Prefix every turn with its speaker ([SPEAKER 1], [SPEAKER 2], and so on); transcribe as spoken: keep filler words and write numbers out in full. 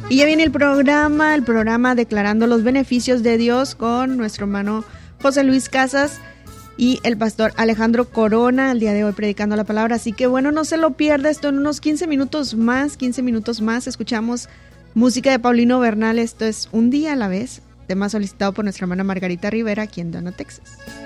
[SPEAKER 1] Y ya viene el programa, el programa Declarando los Beneficios de Dios con nuestro hermano José Luis Casas y el pastor Alejandro Corona el día de hoy predicando la palabra. Así que bueno, no se lo pierda, esto en unos quince minutos más, quince minutos más escuchamos música de Paulino Bernal. Esto es Un Día a la Vez, tema solicitado por nuestra hermana Margarita Rivera aquí en Donna, Texas.